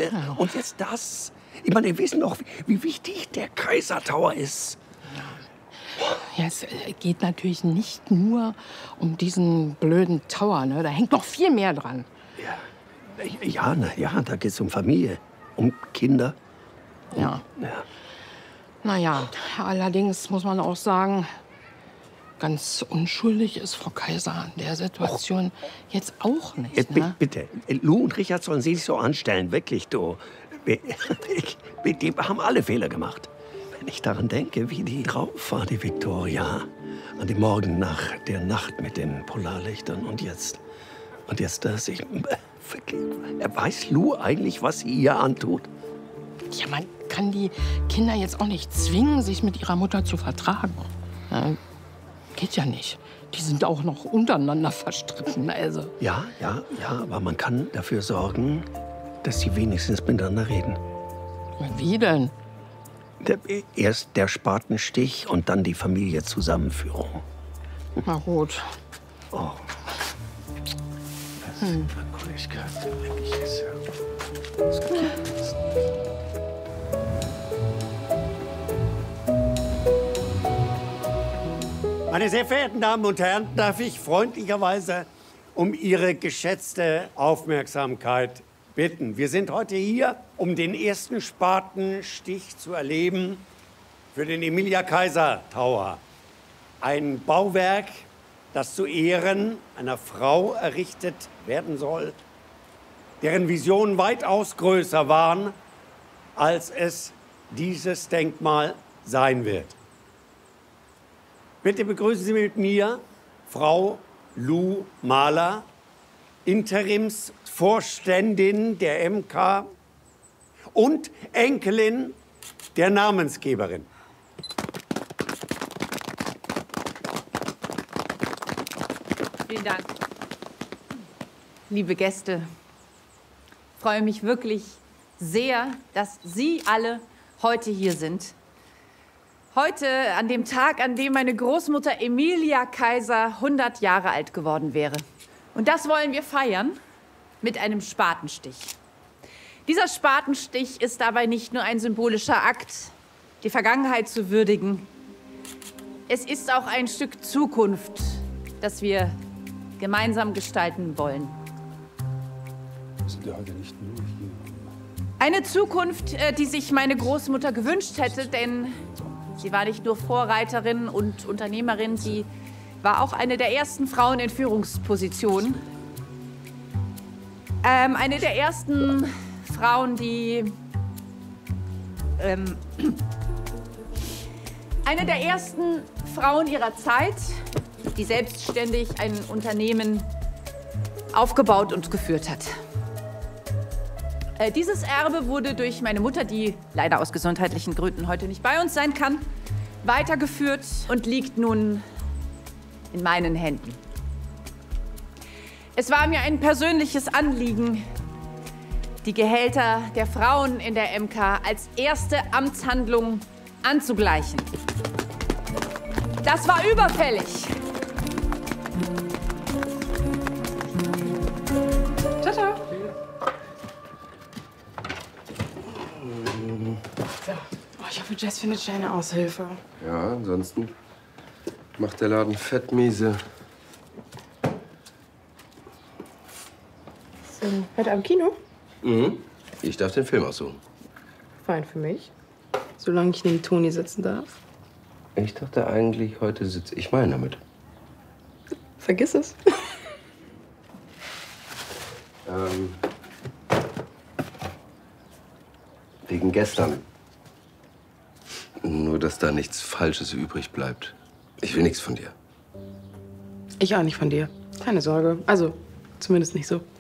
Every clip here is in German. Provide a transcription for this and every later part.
Und jetzt das. Ich meine, wir wissen doch, wie wichtig der Kaiser Tower ist. Ja, es geht natürlich nicht nur um diesen blöden Tower, ne? Da hängt noch viel mehr dran. Ja, da geht es um Familie, um Kinder. Ja. Naja, allerdings muss man auch sagen, ganz unschuldig ist Frau Kaiser an der Situation jetzt auch nicht. Ne? Bitte, Lou und Richard sollen sich nicht so anstellen, wirklich, du. Die haben alle Fehler gemacht. Wenn ich daran denke, wie die drauf war, die Victoria, an dem Morgen nach der Nacht mit den Polarlichtern und jetzt das. Weiß Lou eigentlich, was sie ihr antut? Ja, man kann die Kinder jetzt auch nicht zwingen, sich mit ihrer Mutter zu vertragen. Ja, geht ja nicht. Die sind auch noch untereinander verstritten, also. Ja, aber man kann dafür sorgen, dass sie wenigstens miteinander reden. Wie denn? Erst der Spatenstich und dann die Familienzusammenführung. Na gut. Oh. Meine sehr verehrten Damen und Herren, darf ich freundlicherweise um Ihre geschätzte Aufmerksamkeit bitten. Wir sind heute hier, um den ersten Spatenstich zu erleben für den Emilia Kaiser Tower. Ein Bauwerk, das zu Ehren einer Frau errichtet werden soll, deren Visionen weitaus größer waren, als es dieses Denkmal sein wird. Bitte begrüßen Sie mit mir Frau Lou Mahler, Interimsvorständin der MK und Enkelin der Namensgeberin. Vielen Dank. Liebe Gäste, ich freue mich wirklich sehr, dass Sie alle heute hier sind. Heute, an dem Tag, an dem meine Großmutter Emilia Kaiser 100 Jahre alt geworden wäre. Und das wollen wir feiern mit einem Spatenstich. Dieser Spatenstich ist dabei nicht nur ein symbolischer Akt, die Vergangenheit zu würdigen. Es ist auch ein Stück Zukunft, das wir gemeinsam gestalten wollen. Sind ja heute nicht nur hier. Eine Zukunft, die sich meine Großmutter gewünscht hätte, denn sie war nicht nur Vorreiterin und Unternehmerin, sie war auch eine der ersten Frauen in Führungspositionen. Eine der ersten Frauen, die... eine der ersten Frauen ihrer Zeit, die selbstständig ein Unternehmen aufgebaut und geführt hat. Dieses Erbe wurde durch meine Mutter, die leider aus gesundheitlichen Gründen heute nicht bei uns sein kann, weitergeführt und liegt nun in meinen Händen. Es war mir ein persönliches Anliegen, die Gehälter der Frauen in der MK als erste Amtshandlung anzugleichen. Das war überfällig. Tata. Oh, ich hoffe, Jess findet schnell eine Aushilfe. Ja, ansonsten macht der Laden fettmiese. Sind heute am Kino? Mhm. Ich darf den Film aussuchen. Fein für mich. Solange ich neben Toni sitzen darf. Ich dachte eigentlich, heute sitze ich mal damit. Vergiss es. Wegen gestern. Nur, dass da nichts Falsches übrig bleibt. Ich will nichts von dir. Ich auch nicht von dir. Keine Sorge. Also, zumindest nicht so.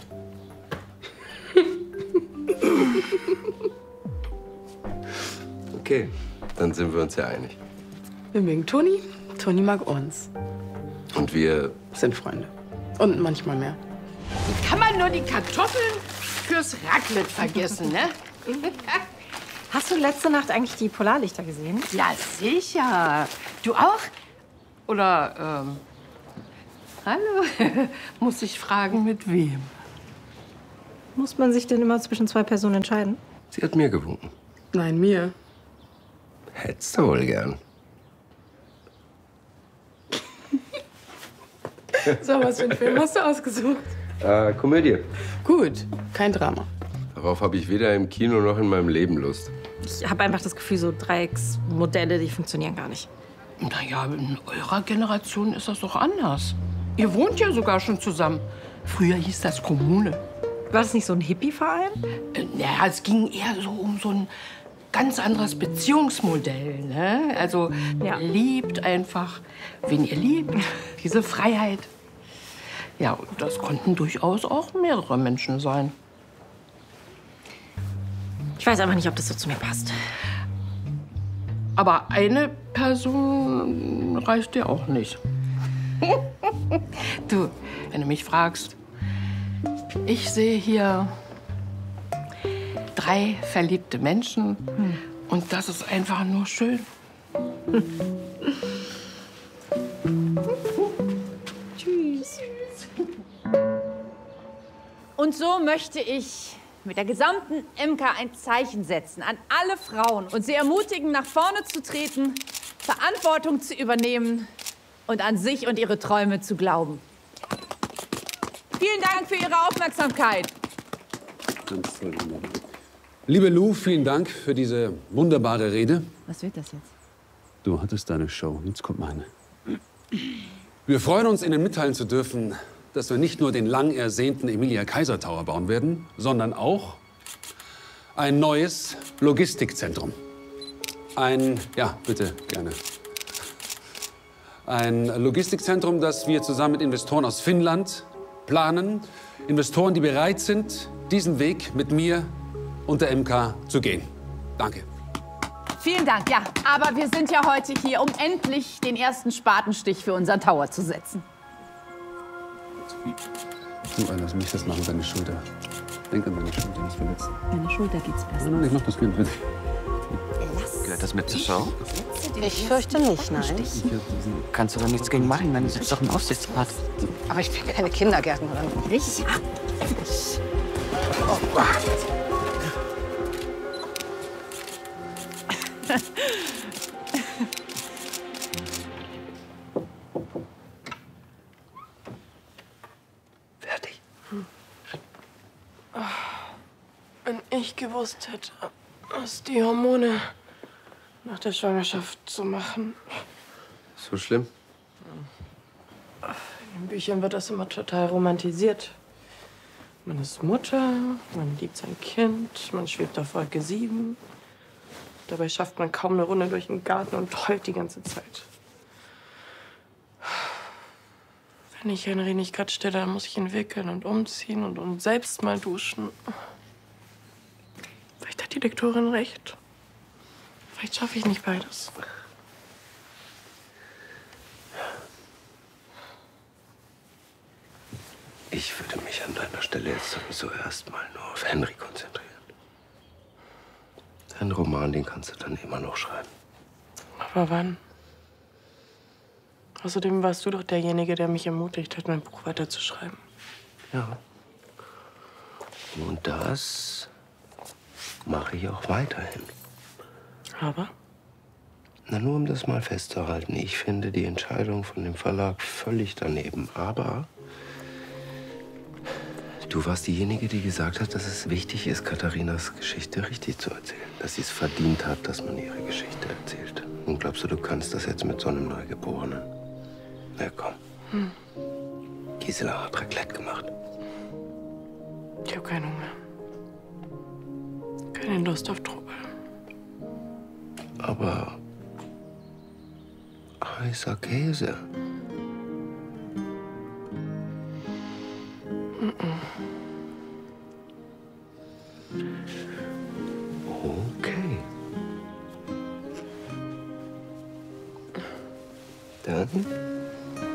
Okay, dann sind wir uns ja einig. Wir mögen Toni, Toni mag uns. Und wir Sind Freunde. Und manchmal mehr. Wie kann man nur die Kartoffeln fürs Raclette vergessen, ne? Hast du letzte Nacht eigentlich die Polarlichter gesehen? Ja, sicher. Du auch? Oder, hallo? Muss ich fragen, mit wem? Muss man sich denn immer zwischen zwei Personen entscheiden? Sie hat mir gewunken. Nein, mir. Hättest du wohl gern. So, was für einen Film hast du ausgesucht? Komödie. Gut, kein Drama. Darauf habe ich weder im Kino noch in meinem Leben Lust. Ich habe einfach das Gefühl, so Dreiecksmodelle, die funktionieren gar nicht. Naja, in eurer Generation ist das doch anders. Ihr wohnt ja sogar schon zusammen. Früher hieß das Kommune. War das nicht so ein Hippie-Verein? Ja, es ging eher so um so ein ganz anderes Beziehungsmodell. Ne? Also Ja. liebt einfach, wen ihr liebt. Diese Freiheit. Ja, und das konnten durchaus auch mehrere Menschen sein. Ich weiß einfach nicht, ob das so zu mir passt. Aber eine Person reicht dir auch nicht. Du, wenn du mich fragst, ich sehe hier 3 verliebte Menschen und das ist einfach nur schön. Tschüss. Und so möchte ich mit der gesamten MK ein Zeichen setzen an alle Frauen und sie ermutigen, nach vorne zu treten, Verantwortung zu übernehmen und an sich und ihre Träume zu glauben. Vielen Dank für Ihre Aufmerksamkeit. Ganz toll. Liebe Lou, vielen Dank für diese wunderbare Rede. Was wird das jetzt? Du hattest deine Show, jetzt kommt meine. Wir freuen uns, Ihnen mitteilen zu dürfen, dass wir nicht nur den lang ersehnten Emilia Kaiser Tower bauen werden, sondern auch ein neues Logistikzentrum. Ja, bitte, gerne. Ein Logistikzentrum, das wir zusammen mit Investoren aus Finnland planen. Investoren, die bereit sind, diesen Weg mit mir und der MK zu gehen. Danke. Vielen Dank, ja. Aber wir sind ja heute hier, um endlich den ersten Spatenstich für unseren Tower zu setzen. Du, lass mich das machen, deine Schulter. Denk an deine Schulter, nicht verletzen. Meine Schulter geht's besser. Nein, ich mach das Kind, bitte. Gehört das mit zur Show? Ich fürchte nicht, nein. Kannst du doch nichts gegen machen, wenn du sitzt doch im Aufsichtsrat. Aber ich bin keine Kindergärtnerin. Richtig? Fertig. Wenn ich gewusst hätte, was die Hormone nach der Schwangerschaft zu machen. So schlimm? In den Büchern wird das immer total romantisiert. Man ist Mutter, man liebt sein Kind, man schwebt auf Wolke 7. Dabei schafft man kaum eine Runde durch den Garten und heult die ganze Zeit. Wenn ich Henry nicht gerade stelle, dann muss ich ihn wickeln und umziehen und selbst mal duschen. Vielleicht hat die Lektorin recht. Vielleicht schaffe ich nicht beides. Ich würde mich an deiner Stelle jetzt sowieso erstmal nur auf Henry konzentrieren. Deinen Roman, den kannst du dann immer noch schreiben. Aber wann? Außerdem warst du doch derjenige, der mich ermutigt hat, mein Buch weiterzuschreiben. Ja. Und das mache ich auch weiterhin. Aber? Na, nur um das mal festzuhalten. Ich finde die Entscheidung von dem Verlag völlig daneben. Aber du warst diejenige, die gesagt hat, dass es wichtig ist, Katharinas Geschichte richtig zu erzählen. Dass sie es verdient hat, dass man ihre Geschichte erzählt. Und glaubst du kannst das jetzt mit so einem Neugeborenen? Na komm. Gisela hat Raclette gemacht. Ich habe keinen Hunger. Keine Lust auf Trubel. Aber heißer Käse. Okay. Dann